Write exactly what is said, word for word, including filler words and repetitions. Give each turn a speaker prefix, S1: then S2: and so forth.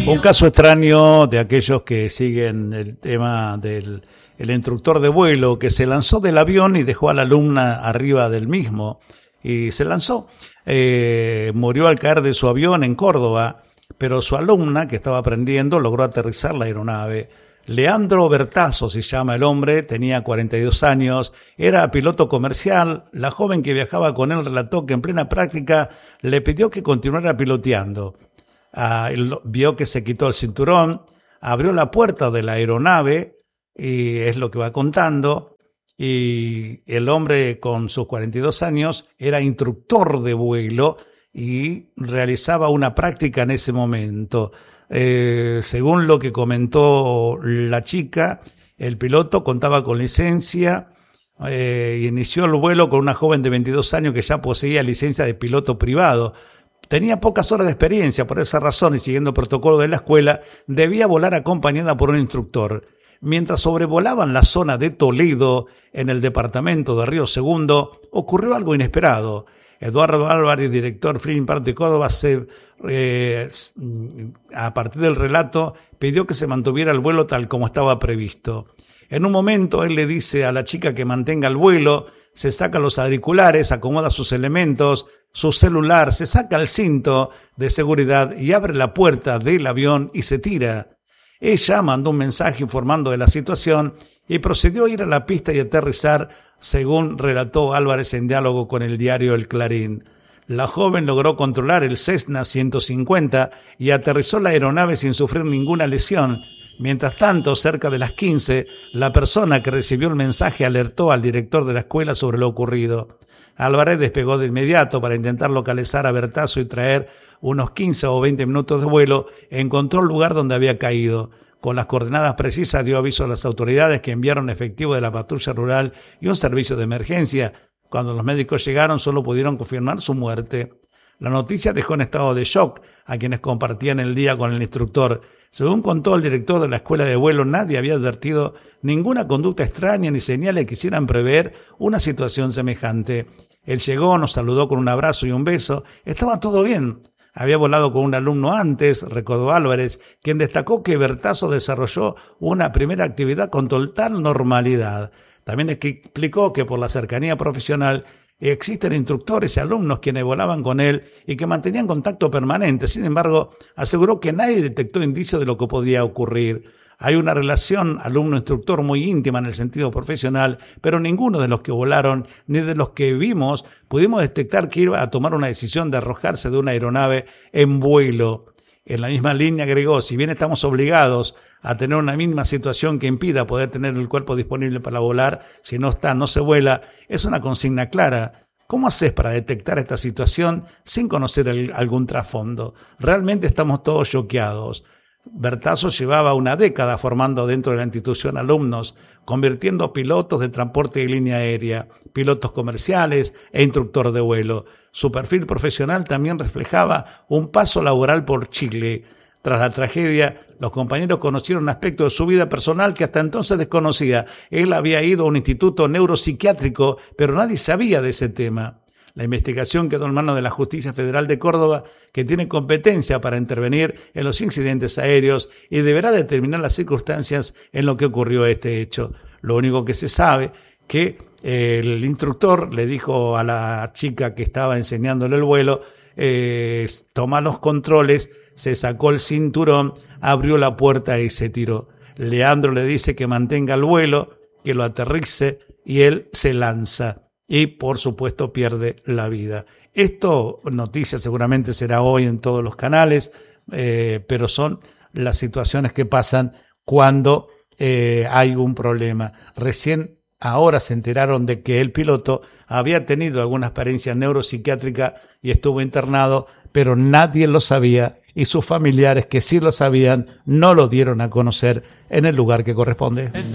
S1: Un caso extraño de aquellos que siguen el tema del el instructor de vuelo que se lanzó del avión y dejó a la alumna arriba del mismo y se lanzó. Eh, murió al caer de su avión en Córdoba, pero su alumna que estaba aprendiendo logró aterrizar la aeronave. Leandro Bertazo se llama el hombre, tenía cuarenta y dos años, era piloto comercial. La joven que viajaba con él relató que en plena práctica le pidió que continuara piloteando. Ah, él vio que se quitó el cinturón, abrió la puerta de la aeronave, y es lo que va contando, y el hombre con sus cuarenta y dos años era instructor de vuelo y realizaba una práctica en ese momento. Eh, según lo que comentó la chica, el piloto contaba con licencia eh, y inició el vuelo con una joven de veintidós años que ya poseía licencia de piloto privado. Tenía pocas horas de experiencia, por esa razón y siguiendo el protocolo de la escuela, debía volar acompañada por un instructor. Mientras sobrevolaban la zona de Toledo, en el departamento de Río Segundo, ocurrió algo inesperado. Eduardo Álvarez, director Flim Park de Córdoba, se, eh, a partir del relato, pidió que se mantuviera el vuelo tal como estaba previsto. En un momento, él le dice a la chica que mantenga el vuelo, se saca los auriculares, acomoda sus elementos, su celular, se saca el cinto de seguridad y abre la puerta del avión y se tira. Ella mandó un mensaje informando de la situación y procedió a ir a la pista y aterrizar, según relató Álvarez en diálogo con el diario El Clarín. La joven logró controlar el Cessna ciento cincuenta y aterrizó la aeronave sin sufrir ninguna lesión. Mientras tanto, cerca de las quince, la persona que recibió el mensaje alertó al director de la escuela sobre lo ocurrido. Álvarez despegó de inmediato para intentar localizar a Bertazo y traer unos quince o veinte minutos de vuelo. Encontró el lugar donde había caído. Con las coordenadas precisas dio aviso a las autoridades que enviaron efectivo de la patrulla rural y un servicio de emergencia. Cuando los médicos llegaron solo pudieron confirmar su muerte. La noticia dejó en estado de shock a quienes compartían el día con el instructor. Según contó el director de la escuela de vuelo, nadie había advertido ninguna conducta extraña ni señales que quisieran prever una situación semejante. Él llegó, nos saludó con un abrazo y un beso. Estaba todo bien. Había volado con un alumno antes, recordó Álvarez, quien destacó que Bertazo desarrolló una primera actividad con total normalidad. También explicó que por la cercanía profesional existen instructores y alumnos quienes volaban con él y que mantenían contacto permanente. Sin embargo, aseguró que nadie detectó indicios de lo que podía ocurrir. Hay una relación alumno-instructor muy íntima en el sentido profesional, pero ninguno de los que volaron ni de los que vimos pudimos detectar que iba a tomar una decisión de arrojarse de una aeronave en vuelo. En la misma línea agregó, si bien estamos obligados a tener una misma situación que impida poder tener el cuerpo disponible para volar, si no está, no se vuela, es una consigna clara. ¿Cómo haces para detectar esta situación sin conocer el, algún trasfondo? Realmente estamos todos choqueados. Bertazo llevaba una década formando dentro de la institución alumnos, convirtiendo pilotos de transporte y línea aérea, pilotos comerciales e instructor de vuelo. Su perfil profesional también reflejaba un paso laboral por Chile. Tras la tragedia, los compañeros conocieron un aspecto de su vida personal que hasta entonces desconocía. Él había ido a un instituto neuropsiquiátrico, pero nadie sabía de ese tema. La investigación quedó en manos de la Justicia Federal de Córdoba, que tiene competencia para intervenir en los incidentes aéreos y deberá determinar las circunstancias en lo que ocurrió este hecho. Lo único que se sabe que el instructor le dijo a la chica que estaba enseñándole el vuelo, eh, toma los controles, se sacó el cinturón, abrió la puerta y se tiró. Leandro le dice que mantenga el vuelo, que lo aterrice y él se lanza. Y, por supuesto, pierde la vida. Esto, noticia seguramente será hoy en todos los canales, eh, pero son las situaciones que pasan cuando eh, hay un problema. Recién ahora se enteraron de que el piloto había tenido alguna experiencia neuropsiquiátrica y estuvo internado, pero nadie lo sabía y sus familiares que sí lo sabían no lo dieron a conocer en el lugar que corresponde.